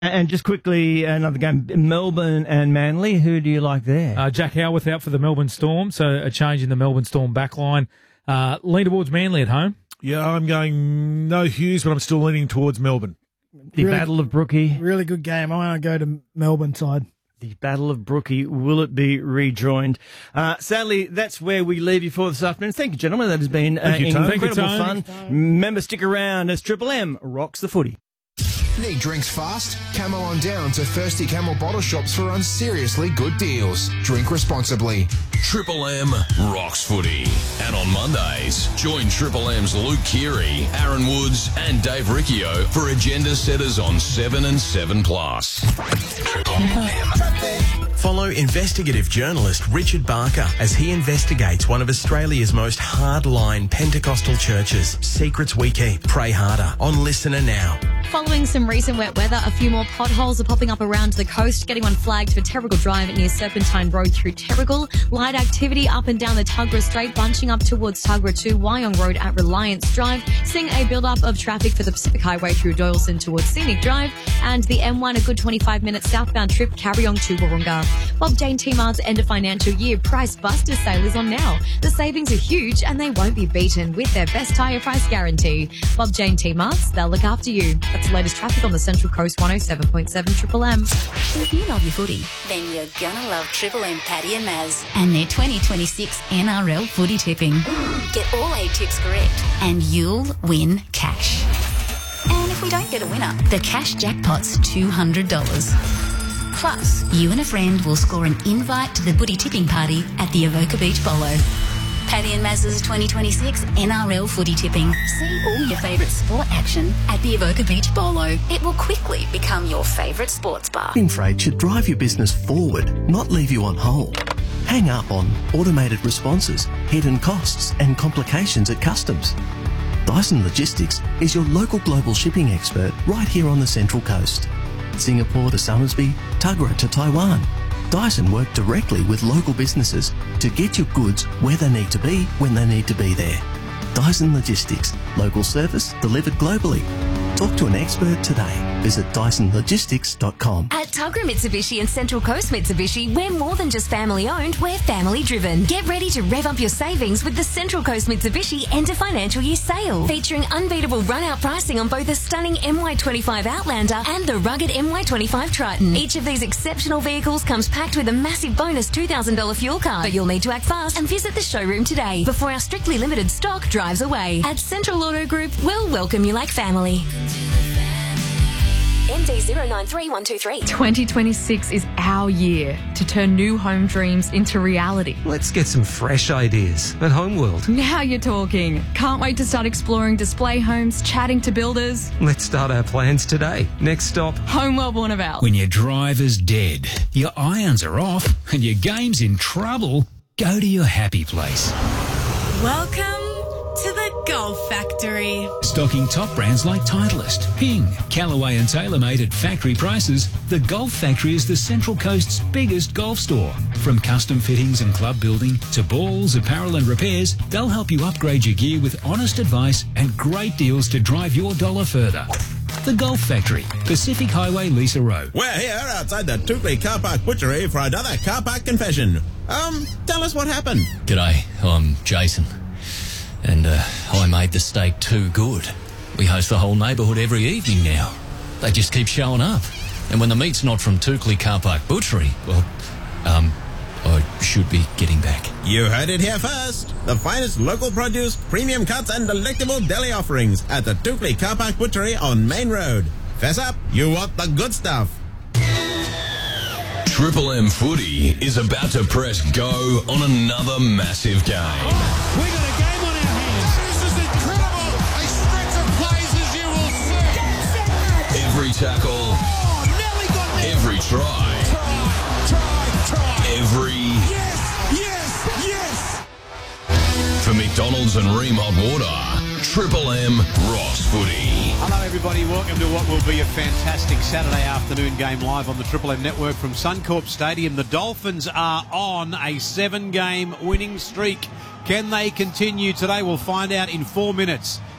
And just quickly, another game, Melbourne and Manly. Who do you like there? Jack Howarth out for the Melbourne Storm, so a change in the Melbourne Storm backline. Lean towards Manly at home. Yeah, I'm going no Hughes, but I'm still leaning towards Melbourne. The Battle of Brookie. Really good game. I want to go to Melbourne side. The Battle of Brookie, will it be rejoined? Sadly, that's where we leave you for this afternoon. Thank you, gentlemen. That has been incredible fun. Remember, stick around as Triple M rocks the footy. Need drinks fast? Camel on down to Thirsty Camel bottle shops for unseriously good deals. Drink responsibly. Triple M rocks footy. And on Mondays, join Triple M's Luke Keary, Aaron Woods and Dave Riccio for agenda setters on 7 and 7+. Triple M. Follow investigative journalist Richard Barker as he investigates one of Australia's most hardline Pentecostal churches. Secrets we keep. Pray harder. On Listener Now. Following some recent wet weather, a few more potholes are popping up around the coast, getting one flagged for Terrigal Drive near Serpentine Road through Terrigal. Light activity up and down the Tuggerah Strait, bunching up towards Tuggerah to Wyong Road at Reliance Drive. Seeing a build-up of traffic for the Pacific Highway through Doyleson towards Scenic Drive. And the M1, a good 25-minute southbound trip, Carryong to Wahroonga. Bob Jane T-Mart's end of financial year Price Buster sale is on now. The savings are huge and they won't be beaten with their best tyre price guarantee. Bob Jane T-Mart's, they'll look after you. That's the latest traffic on the Central Coast 107.7 Triple M. If you love your footy, then you're gonna love Triple M Paddy and Maz and their 2026 NRL footy tipping. Get all 8 tips correct and you'll win cash. And if we don't get a winner, the cash jackpot's $200. Plus, you and a friend will score an invite to the footy tipping party at the Avoca Beach Bolo. Paddy and Maz's 2026 NRL footy tipping. See all your favourite sport action at the Avoca Beach Bolo. It will quickly become your favourite sports bar. Shipping freight should drive your business forward, not leave you on hold. Hang up on automated responses, hidden costs and complications at customs. Dyson Logistics is your local global shipping expert right here on the Central Coast. Singapore to Somersby, Tuggerah to Taiwan. Dyson work directly with local businesses to get your goods where they need to be when they need to be there. Dyson Logistics, local service delivered globally. Talk to an expert today. Visit DysonLogistics.com. At Tuggerah Mitsubishi and Central Coast Mitsubishi, we're more than just family owned, we're family driven. Get ready to rev up your savings with the Central Coast Mitsubishi end of financial year sale. Featuring unbeatable run out pricing on both the stunning MY25 Outlander and the rugged MY25 Triton. Each of these exceptional vehicles comes packed with a massive bonus $2,000 fuel card. But you'll need to act fast and visit the showroom today before our strictly limited stock drives away. At Central Auto Group, we'll welcome you like family. MD 093123. 2026 is our year to turn new home dreams into reality. Let's get some fresh ideas at Homeworld. Now you're talking. Can't wait to start exploring display homes, chatting to builders. Let's start our plans today. Next stop, Homeworld Warnervale. When your driver's dead, your irons are off, and your game's in trouble, go to your happy place. Welcome to the Golf Factory. Stocking top brands like Titleist, Ping, Callaway and TaylorMade at factory prices, the Golf Factory is the Central Coast's biggest golf store. From custom fittings and club building to balls, apparel and repairs, they'll help you upgrade your gear with honest advice and great deals to drive your dollar further. The Golf Factory, Pacific Highway, Lisa Road. We're here outside the Tukley Car Park Butchery for another car park confession. Tell us what happened. G'day, I'm Jason. And I made the steak too good. We host the whole neighbourhood every evening now. They just keep showing up. And when the meat's not from Tukley Car Park Butchery, well, I should be getting back. You heard it here first. The finest local produce, premium cuts and delectable deli offerings at the Tukley Car Park Butchery on Main Road. Fess up, you want the good stuff. Triple M Footy is about to press go on another massive game. We got a game on our hands. This is incredible. A stretch of plays as you will see. Every tackle. Nelly got there. Every try. Try. Every. Yes. For McDonald's and Ream Hot Water, Triple M rocks footy. Hello everybody, welcome to what will be a fantastic Saturday afternoon game live on the Triple M network from Suncorp Stadium. The Dolphins are on a 7-game winning streak. Can they continue today? We'll find out in 4 minutes.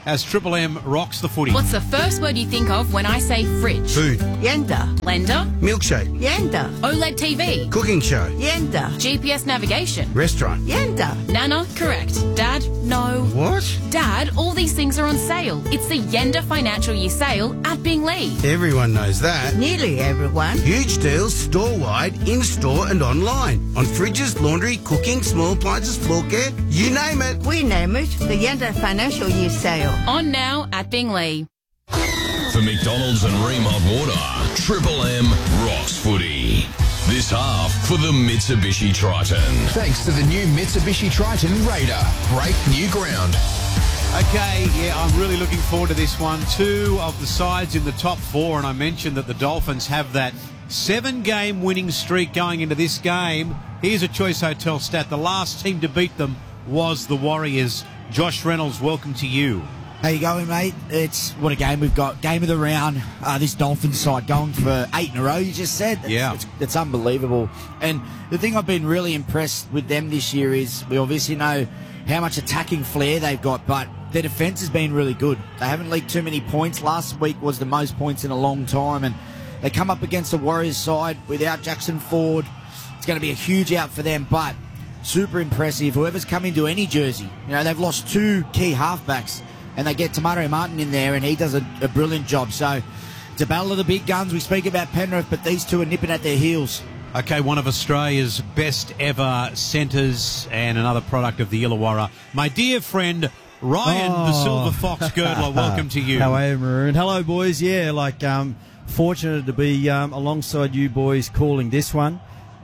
as Triple M rocks the footy. What's the first word you think of when I say fridge? Food. Yenda. Blender. Milkshake. Yenda. OLED TV. Cooking show. Yenda. GPS navigation. Restaurant. Yenda. Nana, correct. Dad, no. What? Dad, all these things are on sale. It's the Yenda Financial Year Sale at Binglee. Everyone knows that. Nearly everyone. Huge deals store-wide, in-store and online. On fridges, laundry, cooking, small appliances, floor care, you name it. We name it the Yenda Financial Year Sale. On now at Binglee. For McDonald's and Ream Hot Water, Triple M rocks footy. This half for the Mitsubishi Triton. Thanks to the new Mitsubishi Triton Raider. Break new ground. Okay, yeah, I'm really looking forward to this one. Two of the sides in the top four, and I mentioned that the Dolphins have that 7-game winning streak going into this game. Here's a Choice Hotel stat. The last team to beat them was the Warriors. Josh Reynolds, welcome to you. How you going, mate? What a game we've got. Game of the round. This Dolphins side going for 8 in a row, you just said. It's unbelievable. And the thing I've been really impressed with them this year is we obviously know how much attacking flair they've got, but their defence has been really good. They haven't leaked too many points. Last week was the most points in a long time, and they come up against the Warriors side without Jackson Ford. It's going to be a huge out for them, but super impressive. Whoever's come into any jersey, they've lost 2 key halfbacks, and they get Tomato Martin in there, and he does a brilliant job. So it's a battle of the big guns. We speak about Penrith, but these two are nipping at their heels. Okay, one of Australia's best ever centres and another product of the Illawarra. My dear friend, Ryan, the Silver Fox Girdler, welcome to you. How are you, Maroon? Hello, boys. Yeah, fortunate to be alongside you boys calling this one.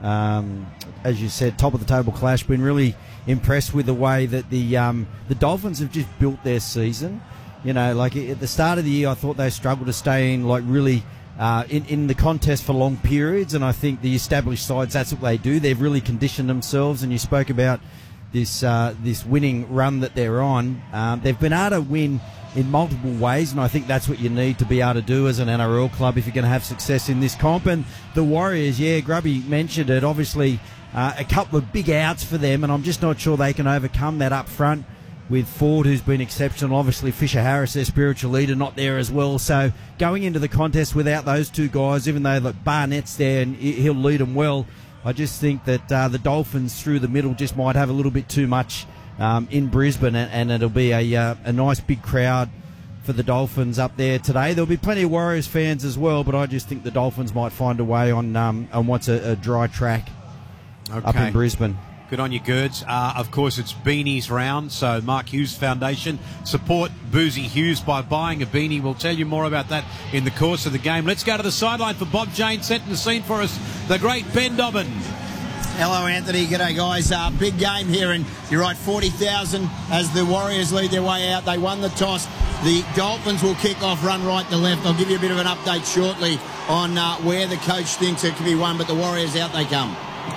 As you said, top of the table clash. Been really impressed with the way that the Dolphins have just built their season. At the start of the year, I thought they struggled to stay in really in the contest for long periods, and I think the established sides, that's what they do. They've really conditioned themselves, and you spoke about this winning run that they're on. They've been able to win in multiple ways, and I think that's what you need to be able to do as an NRL club if you're going to have success in this comp. And the Warriors, Grubby mentioned it, obviously a couple of big outs for them, and I'm just not sure they can overcome that up front with Ford, who's been exceptional. Obviously Fisher Harris, their spiritual leader, not there as well. So going into the contest without those two guys, even though Barnett's there and he'll lead them well, I just think that the Dolphins through the middle just might have a little bit too much in Brisbane, and it'll be a nice big crowd for the Dolphins up there today. There'll be plenty of Warriors fans as well, but I just think the Dolphins might find a way on what's a dry track up in Brisbane. Good on you, Girds. Of course, it's Beanies round, so Mark Hughes Foundation. Support Boozy Hughes by buying a beanie. We'll tell you more about that in the course of the game. Let's go to the sideline for Bob Jane, setting the scene for us, the great Ben Dobbin. Hello, Anthony. G'day, guys. Big game here, and you're right, 40,000 as the Warriors lead their way out. They won the toss. The Dolphins will kick off, run right to left. I'll give you a bit of an update shortly on where the coach thinks it can be won, but the Warriors, out they come.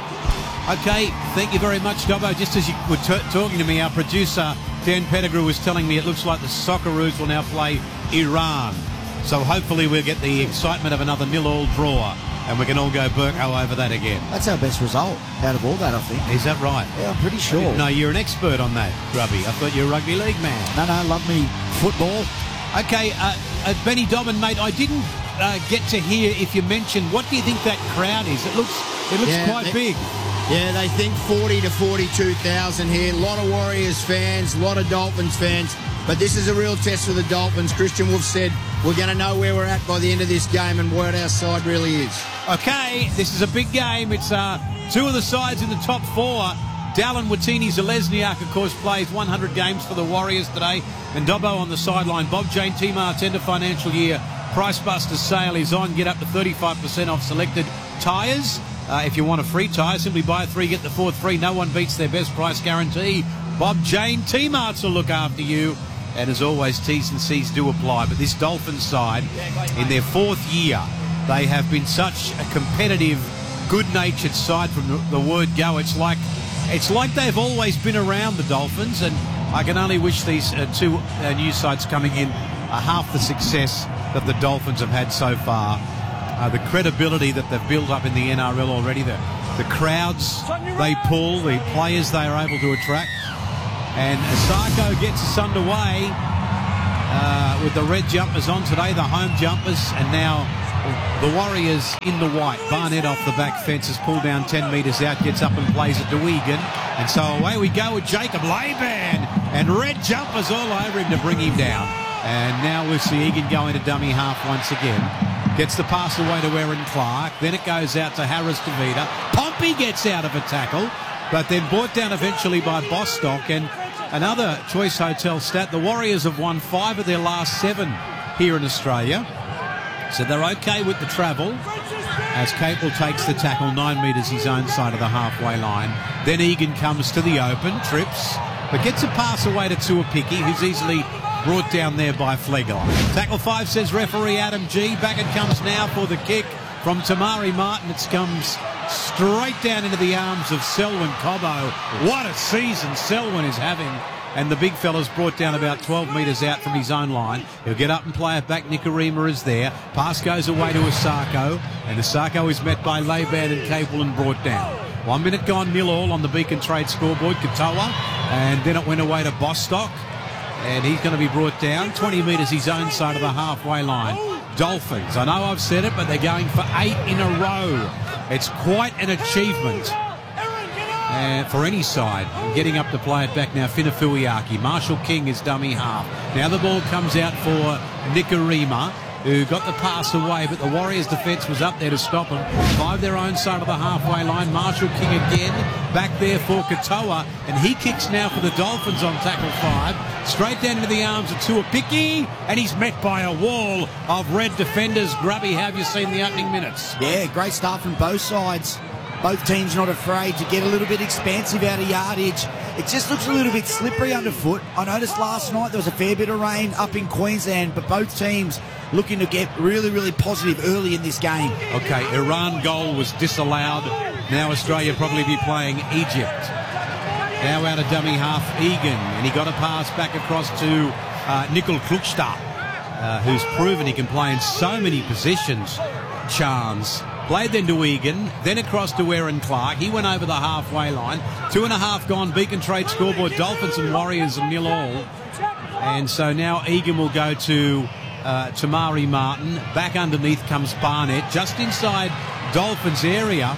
Okay, thank you very much, Dobbo. Just as you were talking to me, our producer, Dan Pettigrew, was telling me it looks like the Socceroos will now play Iran. So hopefully we'll get the excitement of another 0-0 draw, and we can all go Burko over that again. That's our best result out of all that, I think. Is that right? Yeah, I'm pretty sure. No, you're an expert on that, Grubby. I thought you were a rugby league man. No, love me football. Okay, Benny Dobbin, mate, I didn't get to hear if you mentioned, what do you think that crowd is? It looks quite big. Yeah, they think 40 to 42,000 here. A lot of Warriors fans, a lot of Dolphins fans. But this is a real test for the Dolphins. Christian Wolf said we're going to know where we're at by the end of this game and what our side really is. Okay, this is a big game. It's two of the sides in the top four. Dallin Watini-Zalesniak, of course, plays 100 games for the Warriors today. And Dobbo on the sideline. Bob Jane, T-Mart, end of financial year. Price Buster sale is on. Get up to 35% off selected tyres. If you want a free tyre, simply buy 3, get the 4th free. No one beats their best price guarantee. Bob Jane, T-Marts will look after you. And as always, T's and C's do apply. But this Dolphins side, in their 4th year, they have been such a competitive, good-natured side from the word go. It's like they've always been around, the Dolphins. And I can only wish these two new sides coming in half the success that the Dolphins have had so far. The credibility that they've built up in the NRL already, the crowds they pull, the players they are able to attract. And Asako gets us underway. with the red jumpers on today, the home jumpers, and now the Warriors in the white. Barnett off the back fence is pulled down 10 metres out, gets up and plays it to Egan. And so away we go with Jacob Laban, and red jumpers all over him to bring him down. And now we'll see Egan go into dummy half once again. Gets the pass away to Aaron Clark. Then it goes out to Harris DeVita. Pompey gets out of a tackle, but then brought down eventually by Bostock. And another Choice Hotel stat, the Warriors have won 5 of their last 7 here in Australia. So they're okay with the travel as Capel takes the tackle 9 metres his own side of the halfway line. Then Egan comes to the open, trips, but gets a pass away to Tuapiki, who's easily brought down there by Flegler. Tackle 5 says referee Adam G. Back it comes now for the kick from Tamari Martin. It comes straight down into the arms of Selwyn Cobbo. What a season Selwyn is having. And the big fella's brought down about 12 metres out from his own line. He'll get up and play it back. Nikorima is there. Pass goes away to Asako. And Asako is met by Laban and Capel and brought down. 1 minute gone, 0-all on the Beacon Trade scoreboard. Katoa. And then it went away to Bostock. And he's going to be brought down 20 metres his own side of the halfway line. Dolphins. I know I've said it, but they're going for 8 in a row. It's quite an achievement. For any side, getting up to play it back now, Finafuiaki. Marshall King is dummy half. Now the ball comes out for Nikorima, who got the pass away, but the Warriors' defence was up there to stop him. 5 their own side of the halfway line. Marshall King again, back there for Katoa, and he kicks now for the Dolphins on tackle 5. Straight down into the arms of Tuapiki, and he's met by a wall of red defenders. Grubby, how have you seen the opening minutes? Yeah, great start from both sides. Both teams not afraid to get a little bit expansive out of yardage. It just looks a little bit slippery underfoot. I noticed last night there was a fair bit of rain up in Queensland, but both teams looking to get really, really positive early in this game. Okay, Iran goal was disallowed. Now Australia probably be playing Egypt. Now out of dummy half, Egan, and he got a pass back across to Nicol Klukstad, who's proven he can play in so many positions. Chance. Played then to Egan, then across to Aaron Clark. He went over the halfway line. 2.5 gone, Beacon Trade scoreboard. Dolphins and Warriors are 0-all. And so now Egan will go to Tamari Martin. Back underneath comes Barnett, just inside Dolphins area.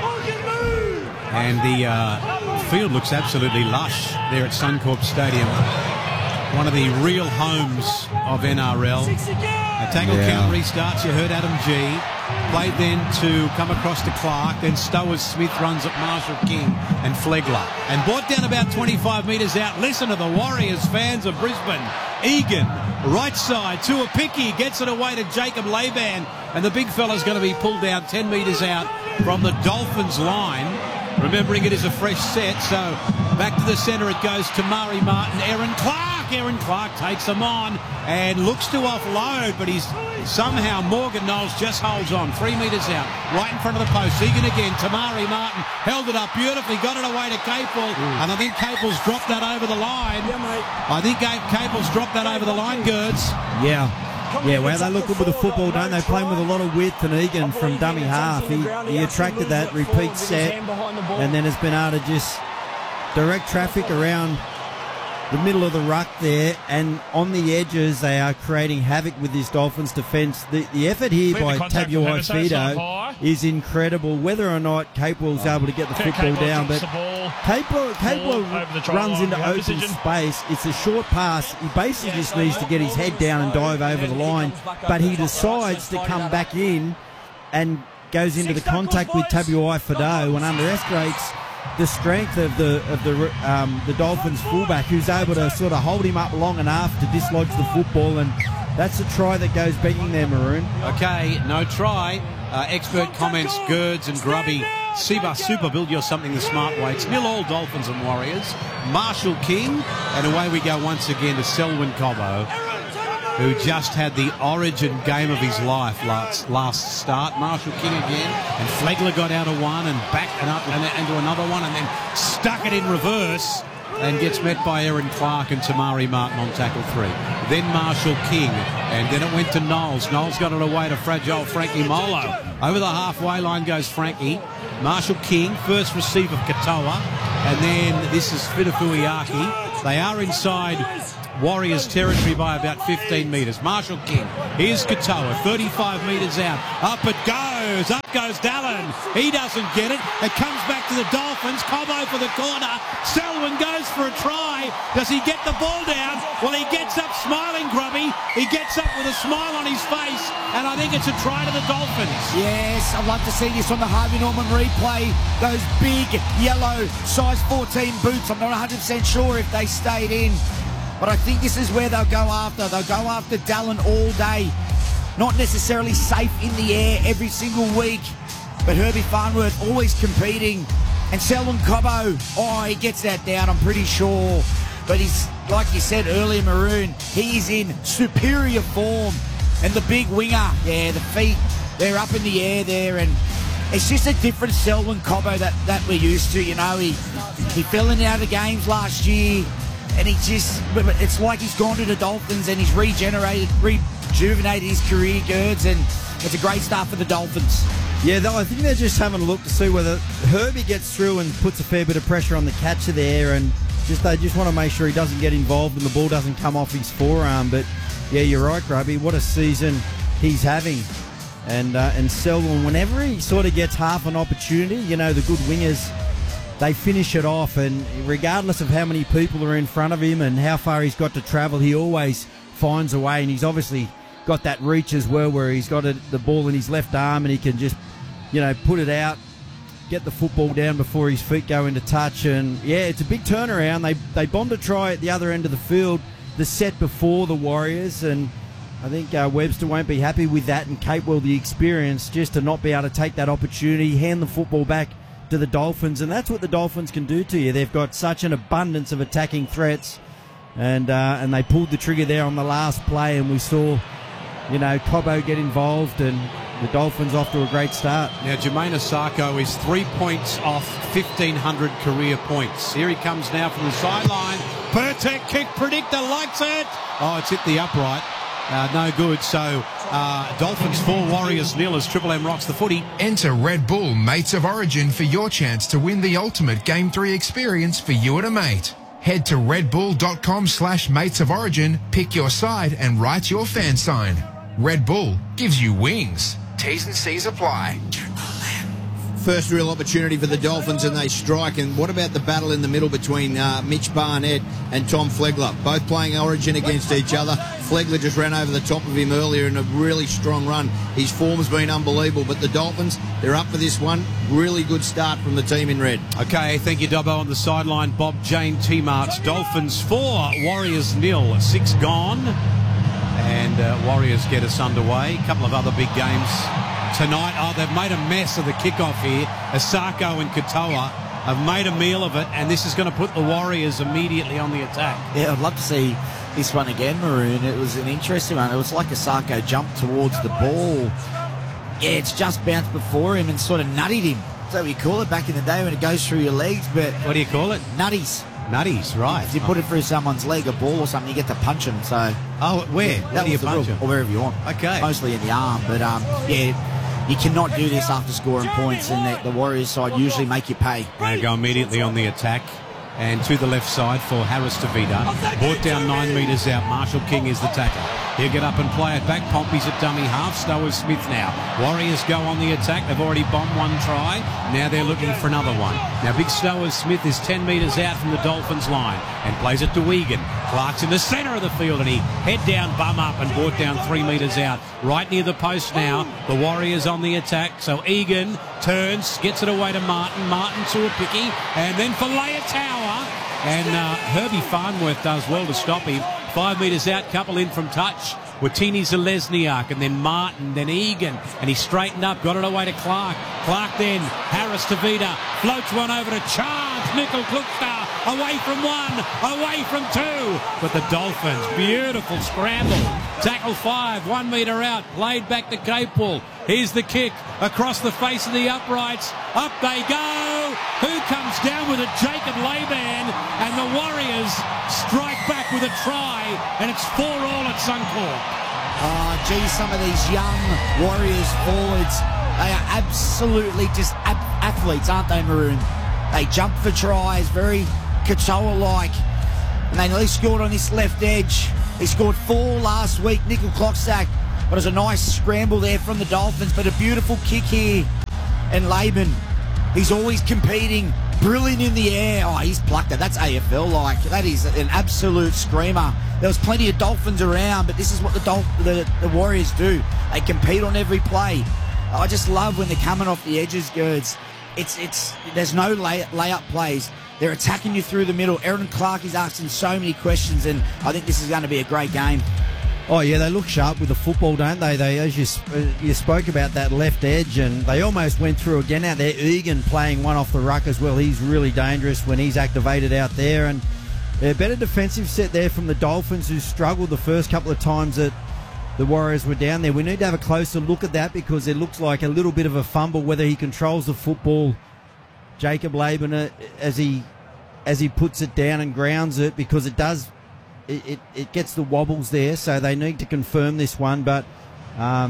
And the field looks absolutely lush there at Suncorp Stadium. One of the real homes of NRL. A tackle count restarts. You heard Adam G. Played then to come across to Clark. Then Stowers Smith runs at Marshall King and Flegler. And brought down about 25 metres out. Listen to the Warriors fans of Brisbane. Egan, right side, Tuapiki gets it away to Jacob Laban. And the big fella's going to be pulled down 10 metres out from the Dolphins line. Remembering it is a fresh set, so back to the centre it goes to Murray Martin. Aaron Clark takes him on and looks to offload, but he's somehow Morgan Knowles just holds on 3 metres out, right in front of the post. Egan again, Tamari Martin held it up beautifully, got it away to Capel, and I think Capel's dropped that over the line. Yeah, mate. I think Capel's dropped that over the line, Gerds. Yeah. Yeah, well, they look good with the football, don't they? Playing with a lot of width, and Egan from dummy half. He attracted that repeat set, and then has been able to just direct traffic around the middle of the ruck there, and on the edges they are creating havoc with this Dolphins defence. The effort here by Tabuai-Fidow is incredible. Whether or not Capewell's able to get the football down, but Capewell runs into open space. It's a short pass. He basically just needs to get his head down and dive over the line, but he decides to come back in and goes into the contact with Tabuai-Fidow and underestimates the strength of the Dolphins fullback, who's able to sort of hold him up long enough to dislodge the football, and that's a try that goes begging there, Maroon. Okay, no try. Expert comments, Gerds and Grubby. Siba Super, build your something the smart way. It's 0-all Dolphins and Warriors. Marshall King, and away we go once again to Selwyn Cobbo, who just had the origin game of his life last start. Marshall King again, and Flegler got out of one and back and up and into another one, and then stuck it in reverse and gets met by Aaron Clark and Tamari Martin on tackle 3. Then Marshall King, and then it went to Knowles. Knowles got it away to fragile Frankie Molo. Over the halfway line goes Frankie. Marshall King, first receive of Katoa, and then this is Finafuiaki. They are inside Warriors territory by about 15 metres. Marshall King. Here's Katoa, 35 metres out. Up it goes. Up goes Dallin. He doesn't get it. It comes back to the Dolphins. Cobbo for the corner. Selwyn goes for a try. Does he get the ball down? Well, he gets up smiling, Grubby. He gets up with a smile on his face, and I think it's a try to the Dolphins. Yes, I'd love to see this on the Harvey Norman replay. Those big yellow size 14 boots. I'm not 100% sure if they stayed in, but I think this is where they'll go after. They'll go after Dallin all day. Not necessarily safe in the air every single week, but Herbie Farnworth always competing. And Selwyn Cobbo, he gets that down, I'm pretty sure. But he's, like you said earlier, Maroon, he's in superior form. And the big winger, the feet, they're up in the air there. And it's just a different Selwyn Cobbo that we're used to. You know, he fell in and out of games last year. And it's like he's gone to the Dolphins and he's rejuvenated his career, Gerds, and it's a great start for the Dolphins. Yeah, I think they're just having a look to see whether Herbie gets through and puts a fair bit of pressure on the catcher there, and they just want to make sure he doesn't get involved and the ball doesn't come off his forearm. But yeah, you're right, Grubby. What a season he's having. And Selwyn, whenever he sort of gets half an opportunity, you know, the good wingers, they finish it off, and regardless of how many people are in front of him and how far he's got to travel, he always finds a way, and he's obviously got that reach as well where he's got the ball in his left arm and he can just, you know, put it out, get the football down before his feet go into touch. And yeah, it's a big turnaround. They bombed a try at the other end of the field, the set before the Warriors, and I think Webster won't be happy with that, and Capewell, the experience, just to not be able to take that opportunity, hand the football back to the Dolphins. And that's what the Dolphins can do to you. They've got such an abundance of attacking threats, and they pulled the trigger there on the last play, and we saw, you know, Cobbo get involved, and the Dolphins off to a great start. Now, Jermaine Asako is 3 points off 1,500 career points. Here he comes now from the sideline. Pertek kick predictor likes it. Oh, it's hit the upright. No good. So Dolphins 4, Warriors 0 as Triple M rocks the footy. Enter Red Bull Mates of Origin for your chance to win the ultimate Game 3 experience for you and a mate. Head to redbull.com/mates of origin, pick your side and write your fan sign. Red Bull gives you wings. T's and C's apply. First real opportunity for the Dolphins, and they strike. And what about the battle in the middle between Mitch Barnett and Tom Flegler? Both playing Origin against each other. Flegler just ran over the top of him earlier in a really strong run. His form's been unbelievable, but the Dolphins, they're up for this one. Really good start from the team in red. Okay, thank you, Dobbo. On the sideline, Bob Jane T-Marts. Dolphins 4, Warriors 0. 6 gone. And Warriors get us underway. A couple of other big games tonight. Oh, they've made a mess of the kickoff here. Asako and Katoa have made a meal of it, and this is going to put the Warriors immediately on the attack. Yeah, I'd love to see this one again, Maroon. It was an interesting one. It was like Asako jumped towards the ball. Yeah, it's just bounced before him and sort of nuttied him. So we call it back in the day when it goes through your legs. But what do you call it? Nutties. Nutties, right. If you put it through someone's leg, a ball or something, you get to punch them. So where? That do you punch them? Or wherever you want. Okay. Mostly in the arm. But, yeah, you cannot do this after scoring points, and the Warriors side usually make you pay. They go immediately on the attack. And to the left side for Harris Tavita. Brought down 9 metres out. Marshall King is the tackle. He'll get up and play it back. Pompey's at dummy half. Stowers Smith now. Warriors go on the attack. They've already bombed one try. Now they're looking for another one. Now big Stowers Smith is 10 metres out from the Dolphins line and plays it to Egan. Clark's in the centre of the field, and he head down, bum up, and brought down 3 metres out. Right near the post now. The Warriors on the attack. So Egan turns, gets it away to Martin. Martin to a picky, and then for Leia-Tower. And Herbie Farnworth does well to stop him. 5 metres out, couple in from touch. Watini Zalesniak, and then Martin, then Egan, and he straightened up, got it away to Clark. Clark then, Harris Tavita, floats one over to Chance. Nickel Klukstar, away from one, away from two. But the Dolphins, beautiful scramble. Tackle 5, 1 metre out, played back to Capewell. Here's the kick across the face of the uprights. Up they go. Who comes down with it? Jacob Laban, and the Warriors strike back with a try, and it's 4-all at Suncorp. Oh, gee, some of these young Warriors forwards, they are absolutely just athletes, aren't they, Maroon? They jump for tries, very Katoa-like. and they nearly scored on this left edge. He scored 4 last week. Nickel Clocksack. But it was a nice scramble there from the Dolphins, but a beautiful kick here. And Laban, he's always competing, brilliant in the air. Oh, he's plucked it. That's AFL like. That is an absolute screamer. There was plenty of Dolphins around, but this is what the Warriors do. They compete on every play. I just love when they're coming off the edges, Gerds. There's no layup plays. They're attacking you through the middle. Aaron Clark is asking so many questions, and I think this is going to be a great game. Oh, yeah, they look sharp with the football, don't they? They, as you spoke about that left edge, and they almost went through again out there. Egan playing one off the ruck as well. He's really dangerous when he's activated out there. And a better defensive set there from the Dolphins, who struggled the first couple of times that the Warriors were down there. We need to have a closer look at that because it looks like a little bit of a fumble, whether he controls the football, Jacob Laban, as he puts it down and grounds it, because it does... It gets the wobbles there, so they need to confirm this one. But, I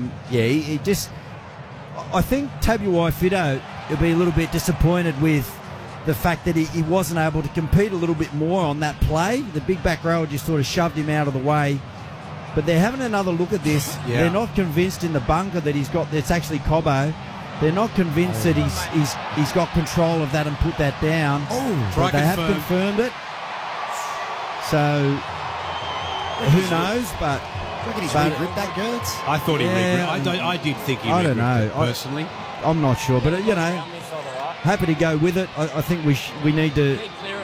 think Tabuai Fido will be a little bit disappointed with the fact that he wasn't able to compete a little bit more on that play. The big back rower just sort of shoved him out of the way. But they're having another look at this. Yeah. They're not convinced in the bunker that he's got. It's actually Cobbo. They're not convinced that he's got control of that and put that down. But they have confirmed it. So... who knows, but... Do you reckon he's re-gripped that, Gertz? I thought he re-gripped. I did think he re-gripped it, personally. I'm not sure, but, happy to go with it. I think we need to,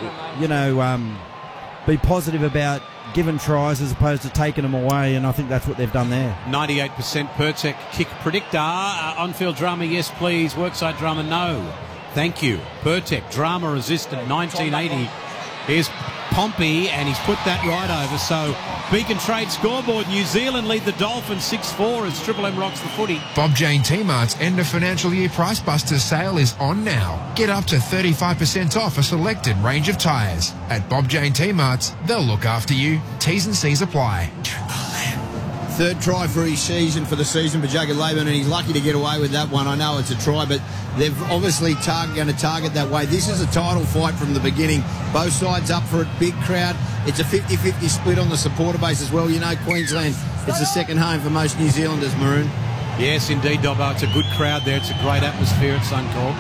be positive about giving tries as opposed to taking them away, and I think that's what they've done there. 98% Pertec kick predictor. On-field drama, yes, please. Workside drama, no. Thank you. Pertec, drama resistant, 1980. Here's Pompey, and he's put that right over. So Beacon Trade scoreboard. New Zealand lead the Dolphins 6-4 as Triple M rocks the footy. Bob Jane T-Mart's end of financial year Price Buster sale is on now. Get up to 35% off a selected range of tyres. At Bob Jane T-Mart's, they'll look after you. T's and C's apply. Third try for his season, for the season for Jacob Laban, and he's lucky to get away with that one. I know it's a try, but they've obviously going to target that way. This is a title fight from the beginning. Both sides up for it, big crowd. It's a 50-50 split on the supporter base as well. You know, Queensland, it's the second home for most New Zealanders, Maroon. Yes, indeed, Dobbo. It's a good crowd there. It's a great atmosphere at Suncorp.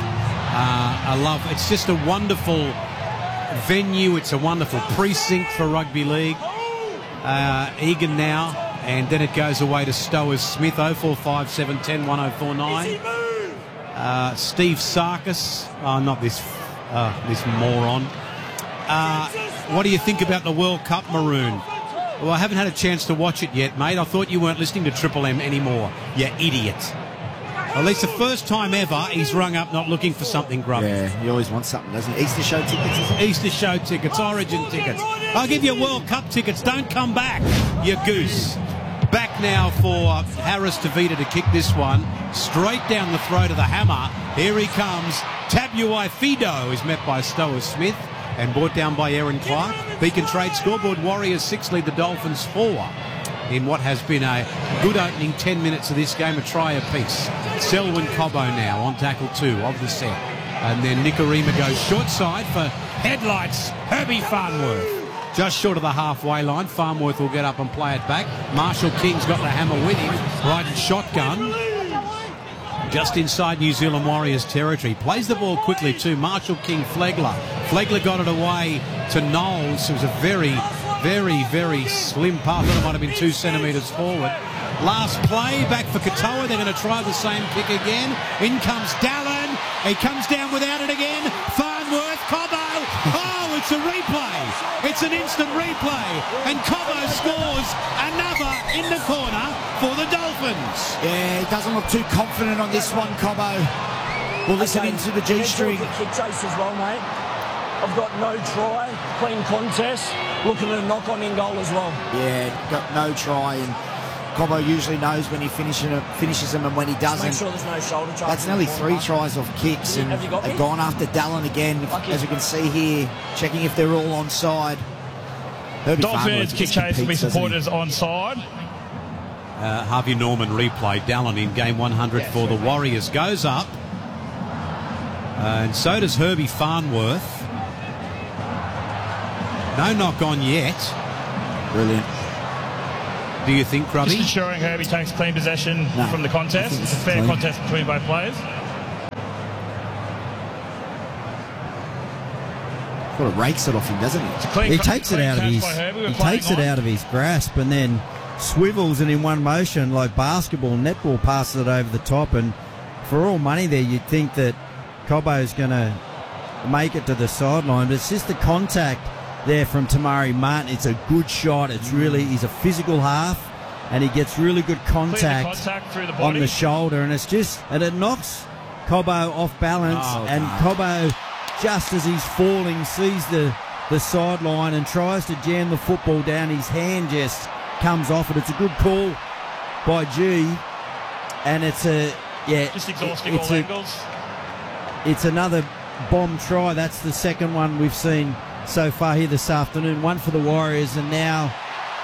It's just a wonderful venue. It's a wonderful precinct for rugby league. Egan now. And then it goes away to Stowers Smith, 0457 10 1049. Steve Sarkis. Not this moron. What do you think about the World Cup, Maroon? Well, I haven't had a chance to watch it yet, mate. I thought you weren't listening to Triple M anymore, you idiot. At least the first time ever he's rung up not looking for something grumpy. Yeah, he always wants something, doesn't he? Easter show tickets, isn't it? Easter show tickets, Origin tickets. I'll give you World Cup tickets. Don't come back, you goose. Back now for Harris Tavita to kick this one straight down the throat of the hammer. Here he comes. Tabuai Fido is met by Stowers Smith and brought down by Aaron Clark. Beacon Trade scoreboard. Warriors 6 lead the Dolphins 4 in what has been a good opening 10 minutes of this game, a try apiece. Selwyn Cobbo now on tackle 2 of the set. And then Nikorima goes short side for headlights. Herbie Farnworth. Just short of the halfway line. Farnworth will get up and play it back. Marshall King's got the hammer with him. Riding shotgun. Just inside New Zealand Warriors territory. Plays the ball quickly too. Marshall King, Flegler. Flegler got it away to Knowles. It was a very, very, very slim pass. It might have been 2 centimetres forward. Last play back for Katoa. They're going to try the same kick again. In comes Dallin. He comes down without it again. Farnworth, Cobbo. Oh, it's a replay. It's an instant replay. And Cobbo scores another in the corner for the Dolphins. Yeah, he doesn't look too confident on this one, Cobbo. We'll listen into the G-string. Kick chase as well, mate. I've got no try, clean contest. Looking at a knock-on in goal as well. Yeah, got no try, and Cobbo usually knows when he finishes them and when he doesn't. Make sure there's no shoulder try. That's nearly 3 tries off kicks, and they've gone after Dallin again, as you can see here, checking if they're all onside. Dolphins kick chase will be supported as onside. Harvey Norman replay. Dallin in game 100 for the Warriors goes up, and so does Herbie Farnworth. No knock on yet. Brilliant. Do you think, Grubby? Just ensuring Herbie takes clean possession from the contest. It's a fair contest between both players. Sort of rakes it off him, doesn't he? He takes it out of his grasp and then swivels it in one motion like basketball. Netball passes it over the top, and for all money there, you'd think that Cobbo's going to make it to the sideline, but it's just the contact there from Tamari Martin. It's a good shot. He's a physical half, and he gets really good contact through the body on the shoulder, and it knocks Cobbo off balance, and Cobbo, just as he's falling, sees the sideline and tries to jam the football down. His hand just comes off it. It's a good call by G, and it's just exhausting all angles. It's another bomb try. That's the second one we've seen so far here this afternoon. One for the Warriors, and now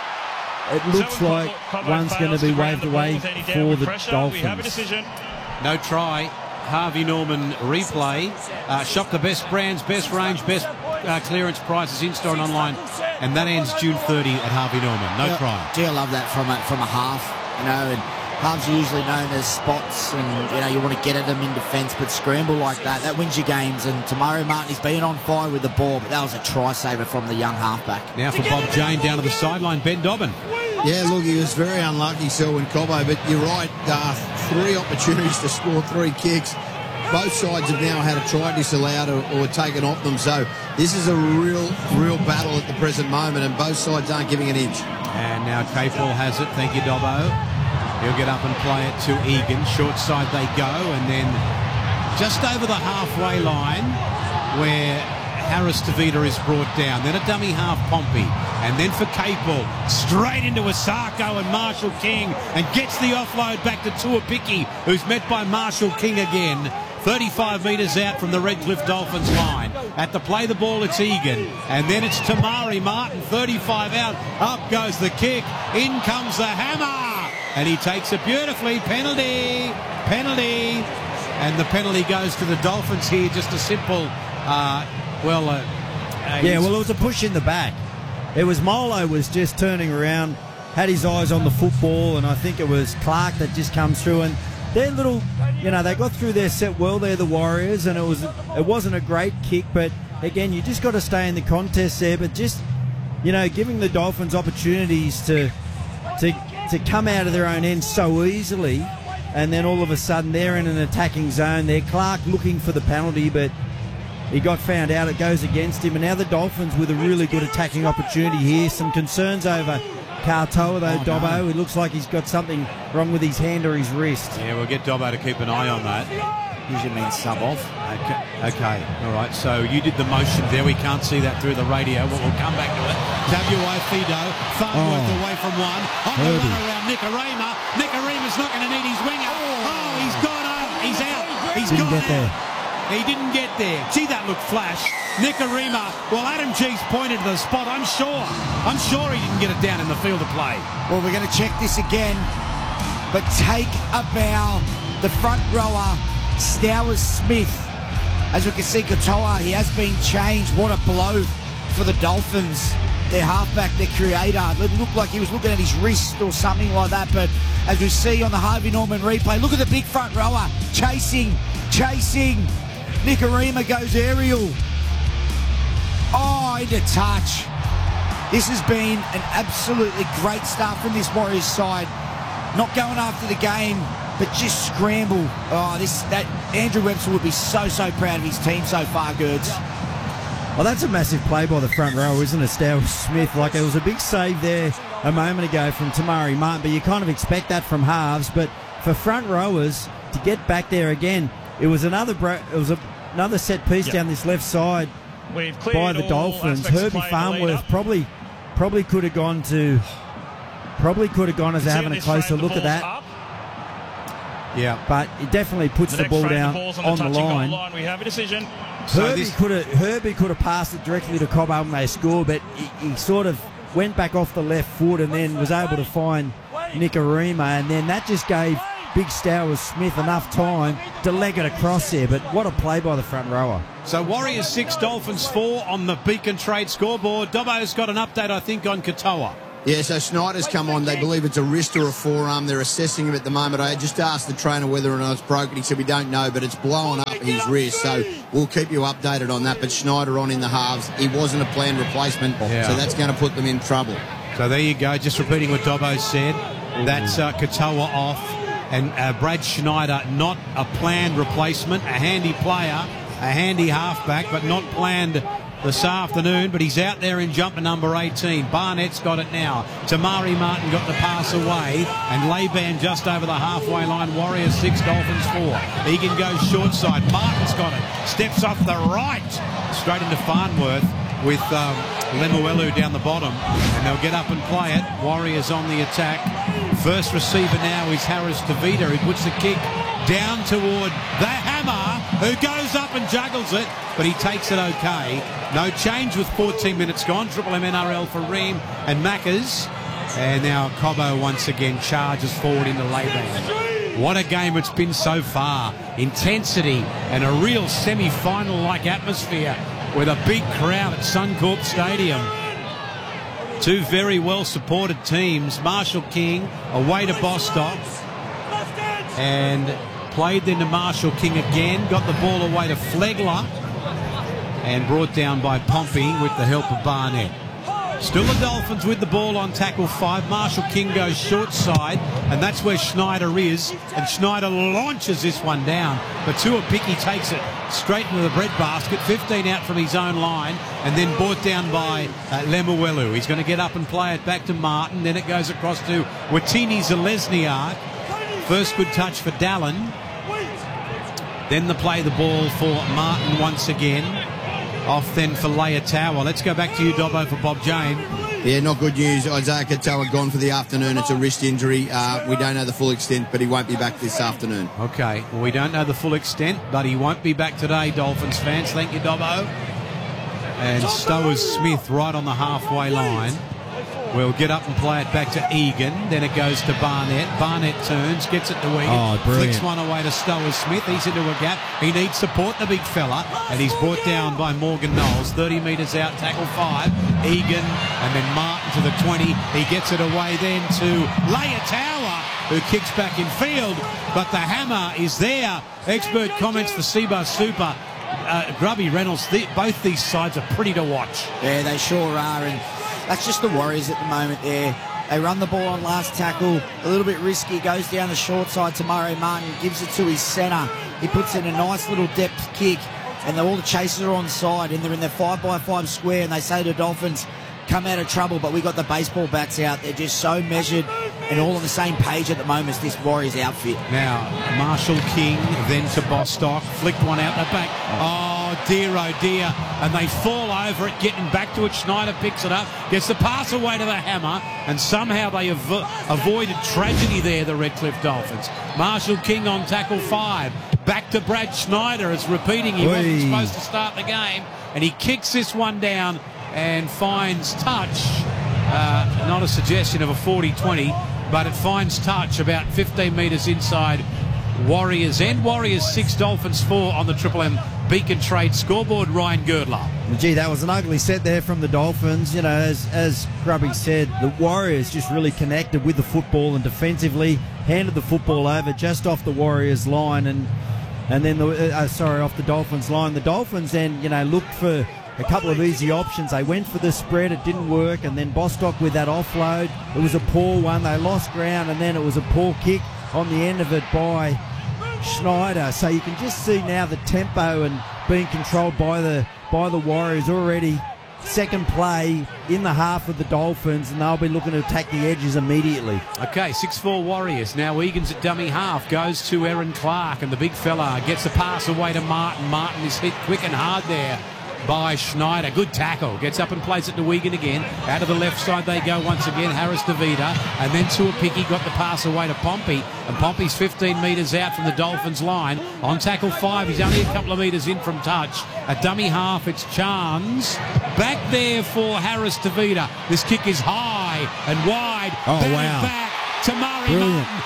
it looks like one's going to be waved away for the Dolphins. We have a decision. No try. Harvey Norman replay. Shop the best brands, best range, best clearance prices in-store and online. And that ends June 30 at Harvey Norman. No try. Gee, I love that from a half, and halves are usually known as spots, and you want to get at them in defence, but scramble like that wins you games. And Tamari Martin, he's been on fire with the ball, but that was a try saver from the young halfback. Now for Bob Jane down to the sideline, Ben Dobbin. Yeah, look, he was very unlucky, Selwyn Cobbo, but you're right, 3 opportunities to score 3 kicks. Both sides have now had a try disallowed or taken off them, so this is a real battle at the present moment, and both sides aren't giving an inch. And now Capel has it. Thank you, Dobbo. He'll get up and play it to Egan. Short side they go, and then just over the halfway line where Harris Tavita is brought down. Then a dummy half, Pompey. And then for Capel, straight into Asako and Marshall King, and gets the offload back to Tuapiki, who's met by Marshall King again. 35 metres out from the Redcliffe Dolphins line. At the play the ball, it's Egan. And then it's Tamari Martin, 35 out. Up goes the kick. In comes the hammer. And he takes it beautifully. Penalty. And the penalty goes to the Dolphins here. Just a simple, it was a push in the back. It was Molo was just turning around, had his eyes on the football, and I think it was Clark that just comes through, and they're little, they got through their set well there, the Warriors, and it wasn't a great kick, but again, you just got to stay in the contest there, but just, giving the Dolphins opportunities to come out of their own end so easily, and then all of a sudden they're in an attacking zone there. Clark looking for the penalty, but he got found out. It goes against him, and now the Dolphins with a really good attacking opportunity here. Some concerns over Kartoa though, Dobbo. No. It looks like he's got something wrong with his hand or his wrist. Yeah, we'll get Dobbo to keep an eye on that. Usually means sub off. Okay, all right. So you did the motion there. We can't see that through the radio, but we'll come back to it. W.I. Fido, Farnworth away from one. On the run around Nicarima. Nicarima's not going to need his winger. He's gone out. He's out. He's gone out. There. He didn't get there. Gee, that looked flash. Nicarima. Well, Adam G's pointed to the spot. I'm sure he didn't get it down in the field of play. Well, we're going to check this again. But take a bow. The front rower, Stowers Smith. As we can see, Katoa, he has been changed. What a blow for the Dolphins. Their halfback, their creator. It looked like he was looking at his wrist or something like that. But as we see on the Harvey Norman replay, look at the big front rower. Chasing. Nicarima goes aerial. Into touch. This has been an absolutely great start from this Warriors side. Not going after the game, but just scramble. That Andrew Webster would be so proud of his team so far, Gerds. Well, that's a massive play by the front row, isn't it, Stowers Smith? Like, it was a big save there a moment ago from Tamari Martin, but you kind of expect that from halves. But for front rowers to get back there again, it was another set piece down this left side by the Dolphins. Herbie Farnworth probably could have gone as they're having a closer look at that. Yeah, but it definitely puts the ball down on the line. We have a decision. Herbie could have passed it directly to Cobbo when they scored, but he sort of went back off the left foot and then was able to find Nicarima, and then that just gave Big Stowers Smith enough time to leg it across there. But what a play by the front rower. So Warriors 6, Dolphins 4 on the Beacon Trade scoreboard. Dobbo's got an update, I think, on Katoa. Yeah, so Schneider's come on. They believe it's a wrist or a forearm. They're assessing him at the moment. I just asked the trainer whether or not it's broken. He said, we don't know, but it's blowing up his wrist. So we'll keep you updated on that. But Schneider on in the halves. He wasn't a planned replacement, so that's going to put them in trouble. So there you go. Just repeating what Dobbo said. That's Katoa off. And Brad Schneider, not a planned replacement. A handy player, a handy halfback, but not planned this afternoon, but he's out there in jumper number 18. Barnett's got it now. Tamari Martin got the pass away, and Laban just over the halfway line. Warriors 6, Dolphins 4. Egan goes short side. Martin's got it. Steps off the right. Straight into Farnworth with Lemuelu down the bottom, and they'll get up and play it. Warriors on the attack. First receiver now is Harris Tavita, who puts the kick down toward the Hammer, who goes up and juggles it, but he takes it okay. No change with 14 minutes gone. Triple M NRL for Ream and Maccas. And now Cobbo once again charges forward into Laban. What a game it's been so far. Intensity and a real semi-final-like atmosphere with a big crowd at Suncorp Stadium. Two very well-supported teams. Marshall King away to Bostock. And played then to Marshall King again. Got the ball away to Flegler. And brought down by Pompey with the help of Barnett. Still the Dolphins with the ball on tackle 5. Marshall King goes short side, and that's where Schneider is. And Schneider launches this one down. But Tuapiki takes it straight into the breadbasket. 15 out from his own line, and then brought down by Lemuelu. He's going to get up and play it back to Martin. Then it goes across to Watini Zalesniak. First good touch for Dallin. Then the play the ball for Martin once again. Off then for Leia-Tower. Let's go back to you, Dobbo, for Bob Jane. Yeah, not good news. Isaiah Katoa gone for the afternoon. It's a wrist injury. We don't know the full extent, but he won't be back this afternoon. Okay, well, we don't know the full extent, but he won't be back today, Dolphins fans. Thank you, Dobbo. And Stowers Smith right on the halfway line. We'll get up and play it back to Egan. Then it goes to Barnett. Barnett turns, gets it to Egan. Flicks one away to Stowers Smith. He's into a gap. He needs support, the big fella. And he's brought down by Morgan Knowles. 30 metres out, tackle 5. Egan, and then Martin to the 20. He gets it away then to Leia-Tower, who kicks back in field. But the Hammer is there. Expert comments for Seabus Super. Grubby Reynolds, both these sides are pretty to watch. Yeah, they sure are. And that's just the Warriors at the moment there. They run the ball on last tackle, a little bit risky, goes down the short side to Murray Martin, gives it to his centre. He puts in a nice little depth kick, and all the chasers are on side, and they're in their 5x5 square, and they say to the Dolphins, come out of trouble, but we got the baseball bats out. They're just so measured and all on the same page at the moment as this Warriors outfit. Now, Marshall King, then to Bostock, flicked one out the back. Oh dear, and they fall over it, getting back to it. Schneider picks it up, gets the pass away to the Hammer, and somehow they avoided tragedy there, the Redcliffe Dolphins. Marshall King on tackle 5. Back to Brad Schneider. It's repeating he wasn't supposed to start the game, and he kicks this one down and finds touch. Not a suggestion of a 40-20, but it finds touch about 15 metres inside Warriors end. Warriors 6, Dolphins 4 on the Triple M Beacon Trade scoreboard. Ryan Girdler. Gee, that was an ugly set there from the Dolphins. You know, as Grubby said, the Warriors just really connected with the football and defensively handed the football over just off the Warriors line and then off the Dolphins line. The Dolphins then, looked for a couple of easy options. They went for the spread, it didn't work, and then Bostock with that offload, it was a poor one. They lost ground, and then it was a poor kick on the end of it by Schneider. So you can just see now the tempo and being controlled by the Warriors already. Second play in the half of the Dolphins, and they'll be looking to attack the edges immediately. Okay, 6-4 Warriors. Now Egan's at dummy half, goes to Aaron Clark, and the big fella gets the pass away to Martin. Martin is hit quick and hard there by Schneider. Good tackle. Gets up and plays it to Wigan again. Out of the left side they go once again. Harris DeVita. And then Tuapiki got the pass away to Pompey. And Pompey's 15 metres out from the Dolphins line. On tackle 5, he's only a couple of metres in from touch. At dummy half, it's Chance. Back there for Harris DeVita. This kick is high and wide. Oh, wow. Back to Murray Martin. Dallin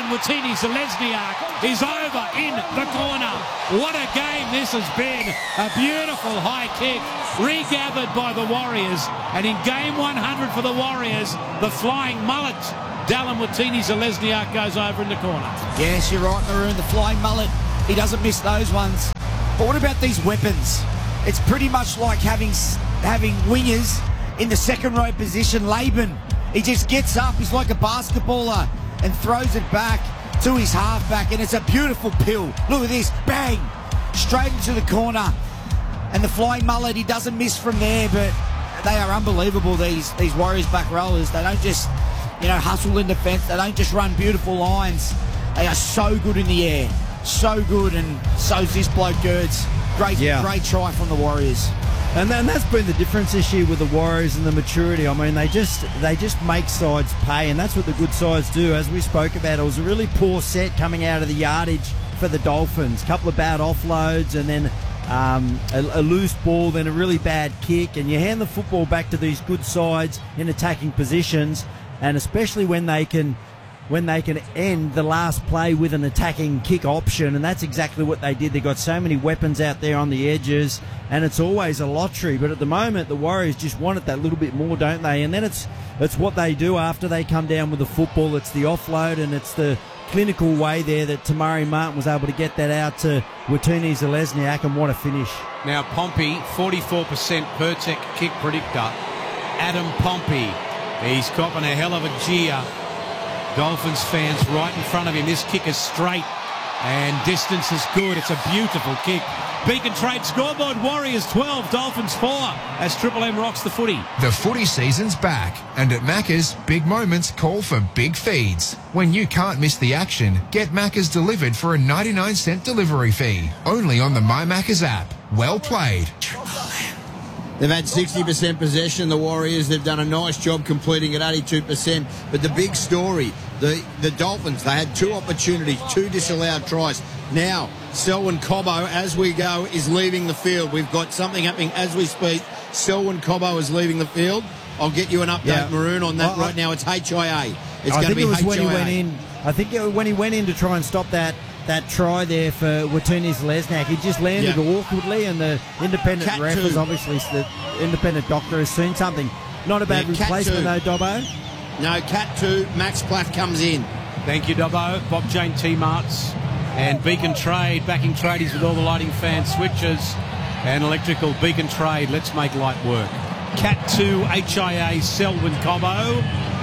Dallin Watini-Zelezniak is over in the corner. What a game this has been. A beautiful high kick, regathered by the Warriors. And in game 100 for the Warriors, the flying mullet, Dallin Watini-Zelezniak, goes over in the corner. Yes, you're right, Maroon. The flying mullet, he doesn't miss those ones. But what about these weapons? It's pretty much like having wingers in the second row position. Laban, he just gets up, he's like a basketballer, and throws it back to his halfback, and it's a beautiful pill. Look at this, bang, straight into the corner. And the flying mullet, he doesn't miss from there, but they are unbelievable, these Warriors back rollers. They don't just, hustle in defence. They don't just run beautiful lines. They are so good in the air. So good, and so's this bloke, Gerds. Great try from the Warriors. And that's been the difference this year with the Warriors and the maturity. I mean, they just make sides pay, and that's what the good sides do. As we spoke about, it was a really poor set coming out of the yardage for the Dolphins. A couple of bad offloads, and then a loose ball, then a really bad kick, and you hand the football back to these good sides in attacking positions, and especially when they can end the last play with an attacking kick option, and that's exactly what they did. They got so many weapons out there on the edges, and it's always a lottery. But at the moment, the Warriors just want it that little bit more, don't they? And then it's what they do after they come down with the football. It's the offload, and it's the clinical way there that Tamari Martin was able to get that out to Watini-Zelezniak, and what a finish. Now Pompey, 44% per tech kick predictor. Adam Pompey, he's copping a hell of a jeer. Dolphins fans right in front of him. This kick is straight and distance is good. It's a beautiful kick. Beacon Trade scoreboard, Warriors 12, Dolphins 4 as Triple M rocks the footy. The footy season's back, and at Macca's, big moments call for big feeds. When you can't miss the action, get Macca's delivered for a 99-cent delivery fee. Only on the My Macca's app. Well played. They've had 60% possession, the Warriors. They've done a nice job completing at 82%. But the big story, the Dolphins, they had 2 opportunities, 2 disallowed tries. Now, Selwyn Cobbo, as we go, is leaving the field. We've got something happening as we speak. Selwyn Cobbo is leaving the field. I'll get you an update, Maroon, on that right now. It's HIA. It's going to be HIA. When he went in. I think when he went in to try and stop that try there for Watini-Zelezniak, he just landed awkwardly, and the independent ref is obviously, the independent doctor has seen something. Not a bad replacement though, Dobbo. No, Cat 2, Max Plath comes in. Thank you, Dobbo. Bob Jane T-Marts and Beacon Trade, backing tradies with all the lighting fan switches and electrical. Beacon Trade, let's make light work. Cat 2, HIA, Selwyn Cobbo,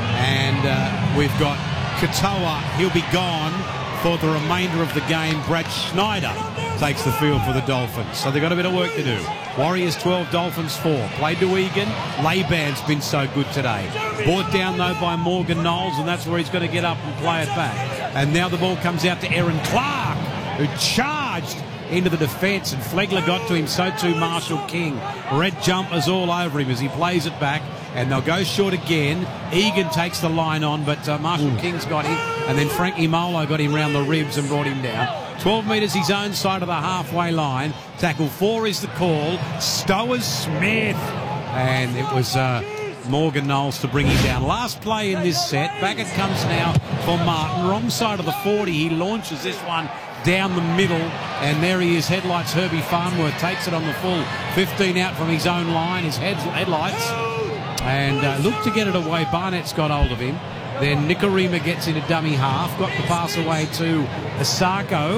and we've got Katoa, he'll be gone for the remainder of the game. Brad Schneider takes the field for the Dolphins. So they've got a bit of work to do. Warriors 12, Dolphins 4. Played to Egan. Laban's been so good today. Brought down, though, by Morgan Knowles, and that's where he's going to get up and play it back. And now the ball comes out to Aaron Clark, who charged into the defence, and Flegler got to him, so too Marshall King. Red jumpers all over him as he plays it back, and they'll go short again. Egan takes the line on, but Marshall King's got him, and then Frankie Molo got him round the ribs and brought him down. 12 metres his own side of the halfway line. Tackle 4 is the call. Stowers Smith, and it was Morgan Knowles to bring him down. Last play in this set. Back it comes now for Martin. Wrong side of the 40. He launches this one down the middle, and there he is. Headlights Herbie Farnworth takes it on the full 15 out from his own line. His headlights, and looked to get it away. Barnett's got hold of him. Then Nikorima gets into dummy half. Got the pass away to Asako.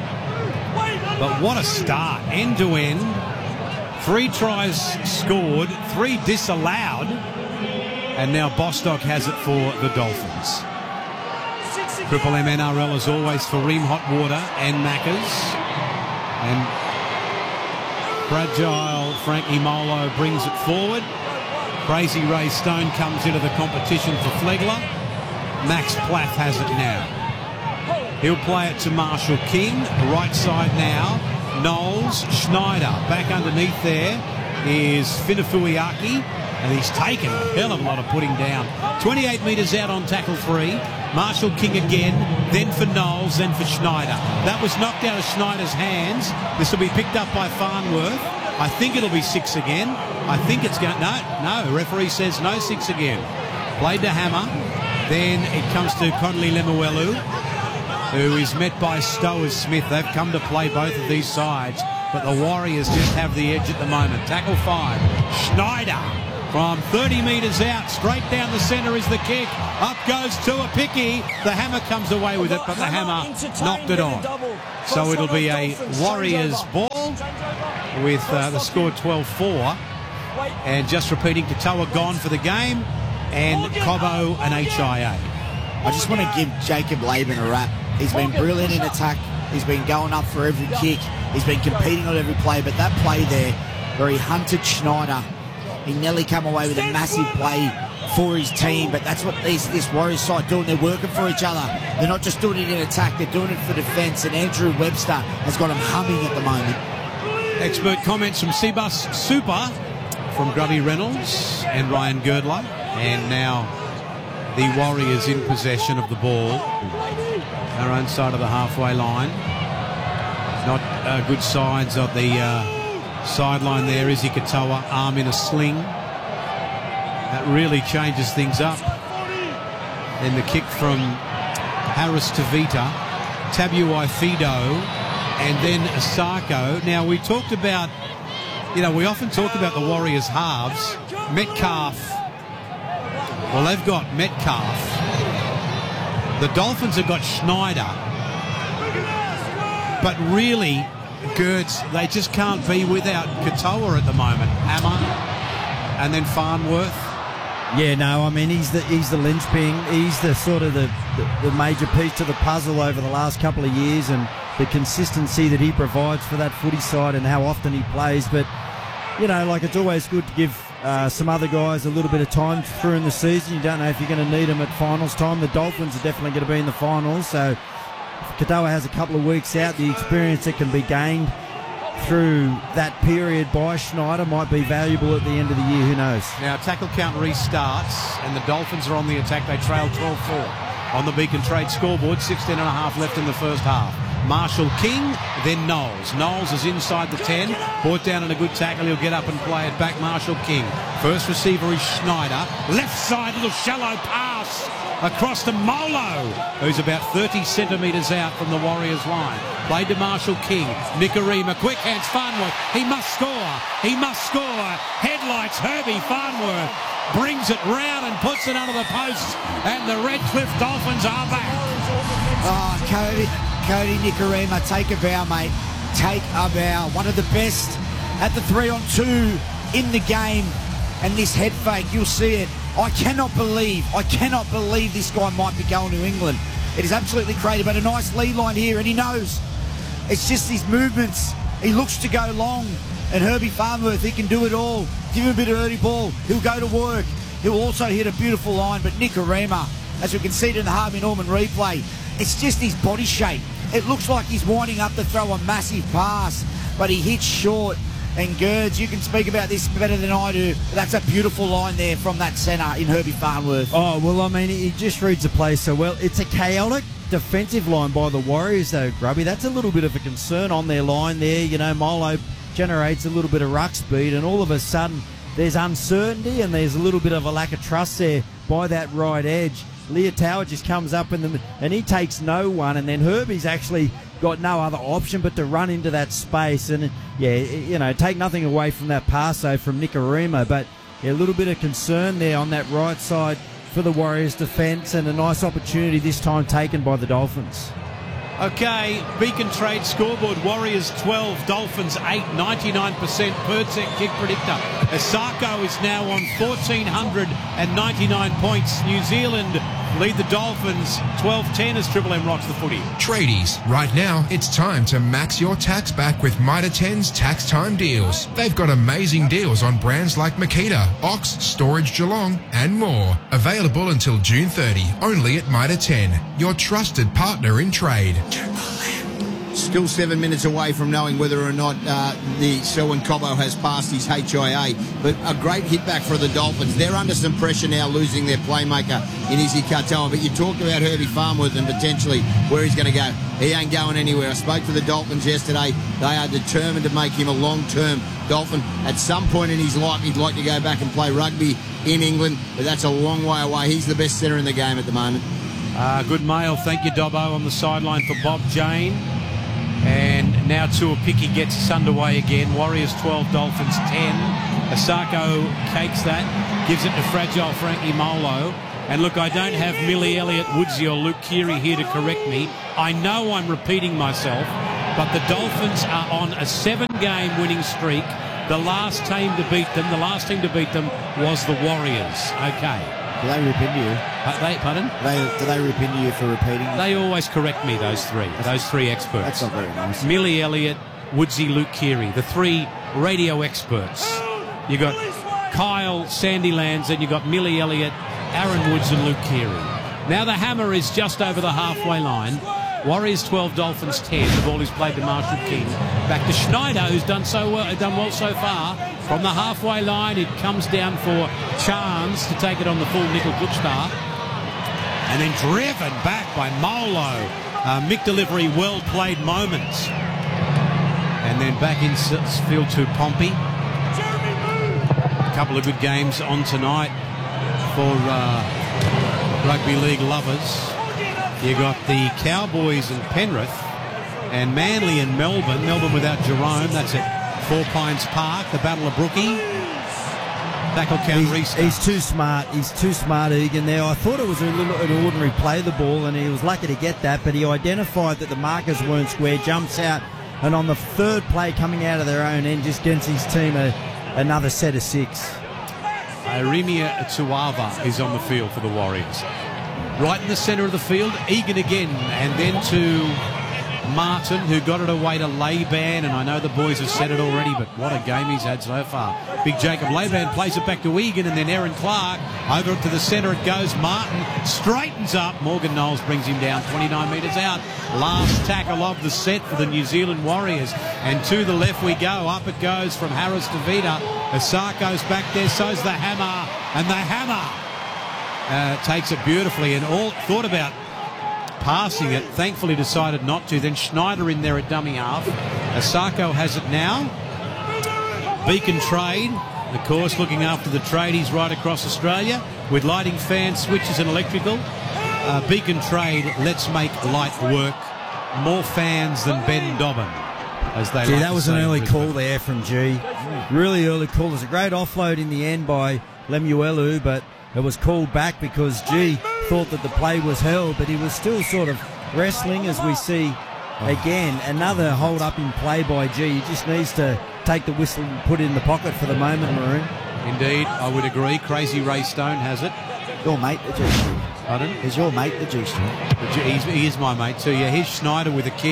But what a start. End to end. 3 tries scored, 3 disallowed. And now Bostock has it for the Dolphins. Triple M NRL as always for Ream Hot Water and Macca's. And fragile Frankie Molo brings it forward. Crazy Ray Stone comes into the competition for Flegler. Max Plath has it now. He'll play it to Marshall King. Right side now. Knowles, Schneider. Back underneath there is Finafuiaki. And he's taken a hell of a lot of putting down. 28 metres out on tackle 3. Marshall King again, then for Knowles, then for Schneider. That was knocked out of Schneider's hands. This will be picked up by Farnworth. I think it'll be 6 again. I think it's going... No, referee says no 6 again. Played to Hammer. Then it comes to Conley Lemuelu. who is met by Stowers Smith. They've come to play both of these sides, but the Warriors just have the edge at the moment. Tackle 5. Schneider from 30 metres out, straight down the centre is the kick. Up goes Tuapicky. The hammer comes away with it, but the hammer knocked it on. So it'll be a Warriors ball with the score 12-4. And just repeating, Katoa gone for the game, and Cobbo and HIA. I just want to give Jacob Laban a rap. He's been brilliant in attack. He's been going up for every kick. He's been competing on every play. But that play there, where he hunted Schneider, he nearly come away with a massive play for his team. But that's what this Warriors side doing. They're working for each other. They're not just doing it in attack. They're doing it for defence. And Andrew Webster has got them humming at the moment. Expert comments from Cbus Super, from Grubby Reynolds and Ryan Girdler. And now the Warriors in possession of the ball. Our own side of the halfway line. Not good sides of the sideline there. Izzy Katoa, arm in a sling. That really changes things up. Then the kick from Harris Tavita, Tabuai Fido, and then Asako. Now, we talked about, we often talk about the Warriors' halves. Metcalf. Well, they've got Metcalf. The Dolphins have got Schneider. But really, Gertz, they just can't be without Katoa at the moment. Hammer, and then Farnworth. Yeah, no, I mean, he's the linchpin. He's the sort of the major piece to the puzzle over the last couple of years, and the consistency that he provides for that footy side and how often he plays. But, it's always good to give some other guys a little bit of time through in the season. You don't know if you're going to need them at finals time. The Dolphins are definitely going to be in the finals, so if Katoa has a couple of weeks out, the experience that can be gained through that period by Schneider might be valuable at the end of the year. Who knows? Now, tackle count restarts, and the Dolphins are on the attack. They trail 12-4 on the Beacon Trade scoreboard. 16 and a half left in the first half. Marshall King, then Knowles. Knowles is inside the 10. Brought down in a good tackle. He'll get up and play it back. Marshall King. First receiver is Schneider. Left side, little shallow pass across to Molo, who's about 30 centimetres out from the Warriors line. Played to Marshall King. Nicarima, quick hands, Farnworth. He must score. He must score. Headlights, Herbie Farnworth brings it round and puts it under the post, and the Redcliffe Dolphins are back. Oh, Cody Nicarima, take a bow, mate. Take a bow. One of the best at the 3-on-2 in the game. And this head fake, you'll see it. I cannot believe this guy might be going to England. It is absolutely crazy, but a nice lead line here, and he knows. It's just his movements. He looks to go long, and Herbie Farnworth, he can do it all. Give him a bit of early ball. He'll go to work. He'll also hit a beautiful line, but Nicarima, as we can see it in the Harvey Norman replay, it's just his body shape. It looks like he's winding up to throw a massive pass, but he hits short. And Gerds, you can speak about this better than I do. But that's a beautiful line there from that centre in Herbie Farnworth. Oh, well, I mean, he just reads the play so well. It's a chaotic defensive line by the Warriors, though, Grubby. That's a little bit of a concern on their line there. Molo generates a little bit of ruck speed, and all of a sudden there's uncertainty and there's a little bit of a lack of trust there by that right edge. Leotau just comes up and he takes no one, and then Herbie's actually got no other option but to run into that space. And take nothing away from that pass though from Nicarima, but a little bit of concern there on that right side for the Warriors defence, and a nice opportunity this time taken by the Dolphins. Okay, Beacon Trade scoreboard. Warriors 12, Dolphins 8, 99% per set kick predictor. Asako is now on 1,499 points. New Zealand lead the Dolphins 12-10 as Triple M rocks the footy. Tradies, right now it's time to max your tax back with Mitre 10's Tax Time Deals. They've got amazing deals on brands like Makita, Ox, Storage Geelong and more. Available until June 30, only at Mitre 10, your trusted partner in trade. Still 7 minutes away from knowing whether or not the Selwyn Cobbo has passed his HIA, but a great hit back for the Dolphins. They're under some pressure now, losing their playmaker in Izzy Katoa, but you talked about Herbie Farnworth and potentially where he's going to go. He ain't going anywhere. I spoke to the Dolphins yesterday. They are determined to make him a long-term Dolphin. At some point in his life, he'd like to go back and play rugby in England, but that's a long way away. He's the best centre in the game at the moment. Good mail. Thank you, Dobbo, on the sideline for Bob Jane. And now Tuapiki gets us underway again. Warriors 12, Dolphins 10. Asako cakes that, gives it to fragile Frankie Molo. And look, I don't have Millie Elliott, Woodsy or Luke Keary here to correct me. I know I'm repeating myself, but the Dolphins are on a 7-game winning streak. The last team to beat them was the Warriors. Okay. Do they rip into you? Pardon? Do they rip into you for repeating? They always correct me, those three experts. That's not very nice. Millie Elliott, Woodsy, Luke Keary, the 3 radio experts. You got Kyle Sandilands, and you got Millie Elliott, Aaron Woods and Luke Keary. Now the hammer is just over the halfway line. Warriors 12, Dolphins 10. The ball is played to Marshall King. Back to Schneider, who's done well so far. From the halfway line, it comes down for Chance to take it on the full Nickel Butchstar. And then driven back by Molo. Mick delivery, well played moments. And then back in field to Pompey. A couple of good games on tonight for rugby league lovers. You got the Cowboys and Penrith, and Manly and Melbourne. Melbourne without Jerome. That's at Four Pines Park. The Battle of Brookie. Tackle count restart. He's too smart. He's too smart, Egan. There, I thought it was an ordinary play of the ball, and he was lucky to get that. But he identified that the markers weren't square. Jumps out, and on the third play coming out of their own end, just gets his team another set of 6. Iremia Tuava is on the field for the Warriors. Right in the centre of the field, Egan again, and then to Martin, who got it away to Laban, and I know the boys have said it already, but what a game he's had so far. Big Jacob Laban plays it back to Egan, and then Aaron Clark, over to the centre it goes. Martin straightens up. Morgan Knowles brings him down 29 metres out. Last tackle of the set for the New Zealand Warriors, and to the left we go. Up it goes from Harris to Vida. Asako's back there, so's the hammer, and the hammer takes it beautifully, and all thought about passing it, thankfully decided not to. Then Schneider in there at dummy half. Asako has it now. Beacon Trade, of course, looking after the tradies right across Australia with lighting, fans, switches and electrical. Beacon Trade, let's make light work. More fans than Ben Dobbin, as they like that to was say an in early Brisbane. call there from G. Really early call. There's a great offload in the end by Lemuelu, but it was called back because G thought that the play was held, but he was still sort of wrestling, as we see again. Another hold up in play by G. He just needs to take the whistle and put it in the pocket for the moment, Maroon. Indeed, I would agree. Crazy Ray Stone has it. Your mate, the G-String. Pardon? Is your mate the G-String? He is my mate too. Yeah, here's Schneider with a kick.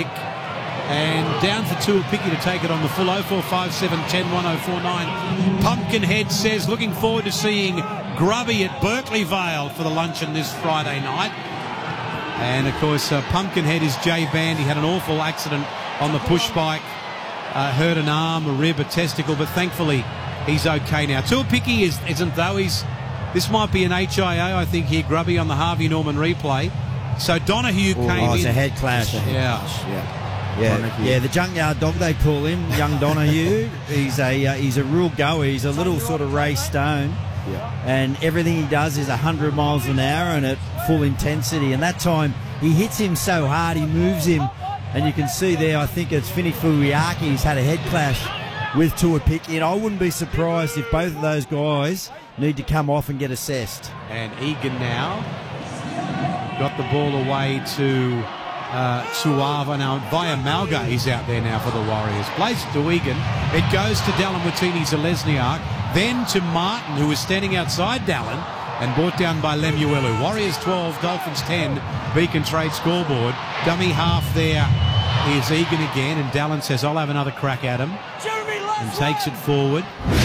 And down for Tuapiki to take it on the full. 0457 10 1049. Pumpkinhead says, looking forward to seeing Grubby at Berkeley Vale for the luncheon this Friday night. And of course, Pumpkinhead is Jay Band. He had an awful accident on the push bike. Hurt an arm, a rib, a testicle, but thankfully he's okay now. Tuapiki isn't though. This might be an HIA, I think, here, Grubby, on the Harvey Norman replay. So Donahue came in. Oh, it's a head clash. Yeah, the junkyard dog they call him, young Donahue. He's a real goer. He's a little sort of Ray Stone, and everything he does is 100 miles an hour and at full intensity. And that time he hits him so hard, he moves him, and you can see there. I think it's Fini Fuiaki. He's had a head clash with Tuapiki, and I wouldn't be surprised if both of those guys need to come off and get assessed. And Egan now got the ball away to Suava. Now via Malga is out there now for the Warriors. Plays it to Egan. It goes to Dallin Watini-Zelezniak, then to Martin, who was standing outside Dallin, and brought down by Lemuelu. Warriors 12, Dolphins 10. Beacon Trade scoreboard. Dummy half there is Egan again, and Dallin says, I'll have another crack at him, and takes it forward.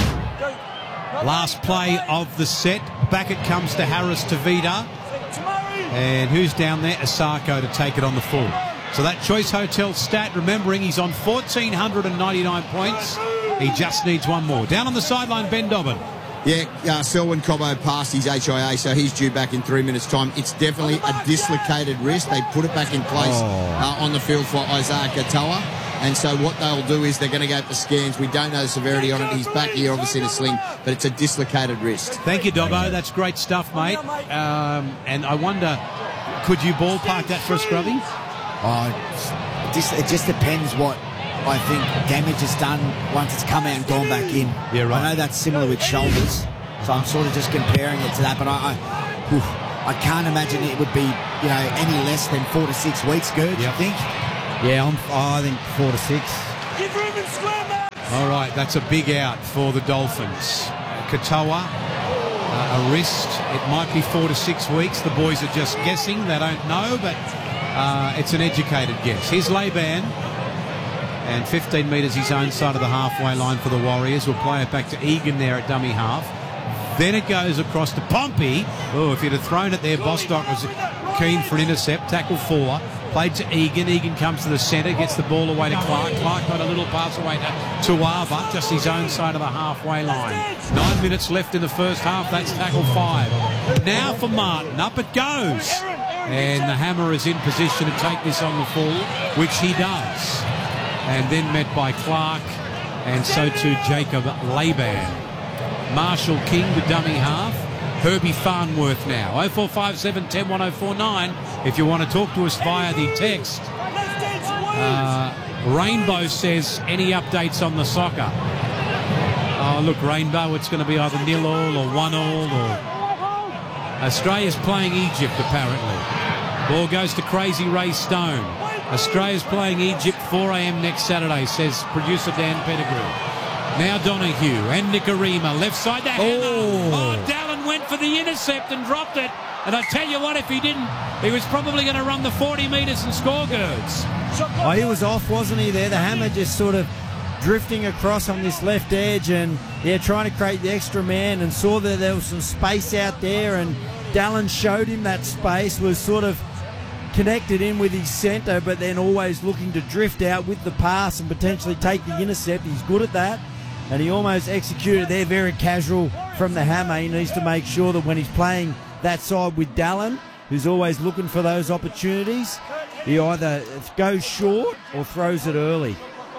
Last play of the set. Back it comes to Harris to Vida. And who's down there? Asako to take it on the full. So that Choice Hotel stat, remembering he's on 1,499 points. He just needs one more. Down on the sideline, Ben Dobbin. Yeah, Selwyn Cobbo passed his HIA, so he's due back in 3 minutes' time. It's definitely a dislocated wrist. They put it back in place on the field for Isaac Atoa. And so what they'll do is they're going to go for scans. We don't know the severity on it. He's back here, obviously, in a sling, but it's a dislocated wrist. Thank you, Dobbo. That's great stuff, mate. And I wonder, Could you ballpark that for a scrubby? It just depends what I think damage is done once it's come out and gone back in. Yeah, right. I know that's similar with shoulders, so I'm sort of just comparing it to that, but I can't imagine it would be, any less than 4 to 6 weeks, Gurge, I think. Yeah, I think 4 to 6. Give room and square, man. All right, that's a big out for the Dolphins. Katoa, a wrist. It might be 4 to 6 weeks. The boys are just guessing. They don't know, but it's an educated guess. Here's Laban. And 15 metres his own side of the halfway line for the Warriors. We'll play it back to Egan there at dummy half. Then it goes across to Pompey. Oh, if he'd have thrown it there, Bostock was keen for an intercept. Tackle 4. Played to Egan. Egan comes to the centre, gets the ball away to Clark. Clark got a little pass away to Tuava, just his own side of the halfway line. 9 minutes left in the first half. That's tackle 5. Now for Martin. Up it goes. And the Hammer is in position to take this on the full, which he does. And then met by Clark, and so too Jacob Laban. Marshall King, the dummy half. Herbie Farnworth now. 0457 10 1049 if you want to talk to us via the text. Rainbow says, any updates on the soccer? Oh, look, Rainbow, it's going to be either 0-0 or 1-0 or... Australia's playing Egypt, apparently. Ball goes to Crazy Ray Stone. Australia's playing Egypt 4 a.m. next Saturday, says producer Dan Pettigrew. Now Donahue and Nicarima, left side, the Hammer. Oh, Dallin went for the intercept and dropped it. And I tell you what, if he didn't, he was probably going to run the 40 metres and score, Girds. Oh, he was off, wasn't he, there? The Hammer just sort of drifting across on this left edge and, trying to create the extra man, and saw that there was some space out there, and Dallin showed him that space, was sort of connected in with his centre, but then always looking to drift out with the pass and potentially take the intercept. He's good at that, and he almost executed there very casual from the Hammer. He needs to make sure that when he's playing that side with Dallin, who's always looking for those opportunities, he either goes short or throws it early.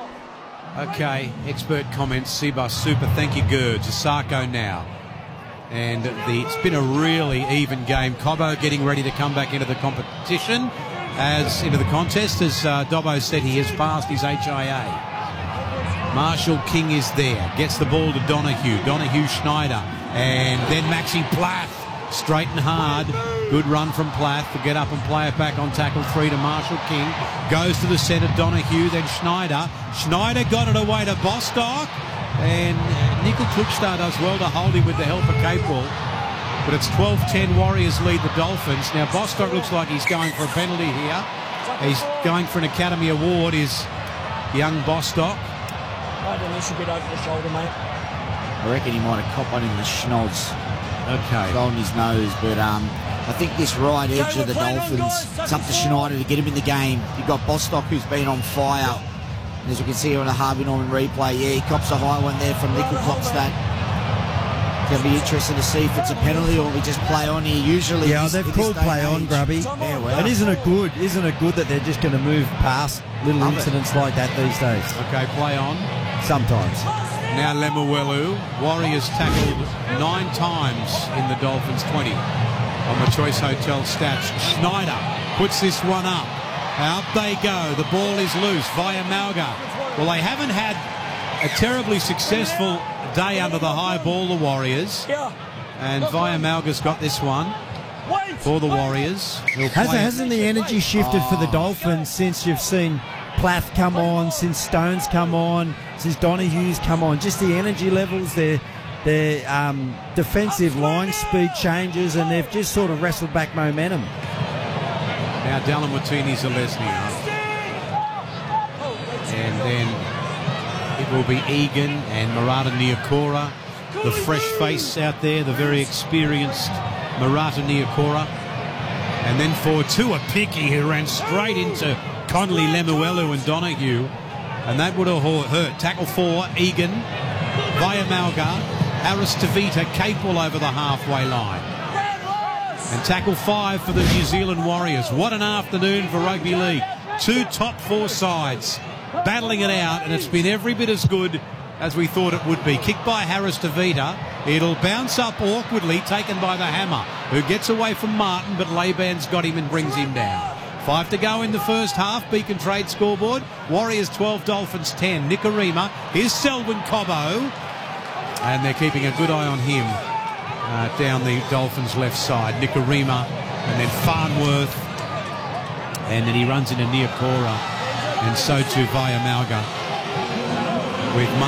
Okay, expert comments. Seabus Super, thank you, Gurds. Asako now. And it's been a really even game. Cobbo getting ready to come back into the competition, into the contest, as Dobbo said he has passed his HIA. Marshall King is there, gets the ball to Donahue Schneider, and then Maxi Plath, straight and hard. Good run from Plath to get up and play it back on tackle 3 to Marshall King. Goes to the centre, Donahue, then Schneider. Schneider got it away to Bostock. And Nickel Klukstar does well to hold him with the help of Capewell. But it's 12-10 Warriors lead the Dolphins. Now Bostock looks like he's going for a penalty here. He's going for an Academy Award, is young Bostock. I don't know, he should get over the shoulder, mate. I reckon he might have copped one in the schnoz. Okay. On his nose, but I think this right edge of the Dolphins, it's up to Schneider to get him in the game. You've got Bostock, who's been on fire. As you can see here on the Harvey Norman replay, he cops a high one there from Nickel Klokstad. It's going to be interesting to see if it's a penalty or we just play on here. Usually, they've called play on, Grubby. Yeah, well. And isn't it good that they're just going to move past little incidents like that these days? Okay, play on. Sometimes. Now Lemuelu. Warriors tackled 9 times in the Dolphins 20 on the Choice Hotel stats. Schneider puts this one up. Out they go. The ball is loose. Via Malga. Well, they haven't had a terribly successful day under the high ball, the Warriors. And Via Malga's got this one for the Warriors. Hasn't the energy shifted for the Dolphins since you've seen Plath come on, since Stone's come on, since Donahue's come on? Just the energy levels, their defensive line speed changes, and they've just sort of wrestled back momentum. Now Dallin Watini-Zelezniak. And then it will be Egan and Murata Niukore. The fresh face out there, the very experienced Murata Niukore. And then for Tua Piki, who ran straight into Connolly, Lemuelu and Donahue. And that would have hurt. Tackle 4, Egan. Via Malga. Harris Tavita, Capewell over the halfway line. And tackle 5 for the New Zealand Warriors. What an afternoon for rugby league. 2 top 4 sides battling it out, and it's been every bit as good as we thought it would be. Kicked by Harris to Vita. It'll bounce up awkwardly, taken by the Hammer, who gets away from Martin, but Laban's got him and brings him down. 5 to go in the first half. Beacon Trade scoreboard. Warriors 12, Dolphins 10. Nicarima. Here's Selwyn Cobbo. And they're keeping a good eye on him down the Dolphins' left side. Nicarima and then Farnworth. And then he runs into Niokora. And so too Vaya Malga with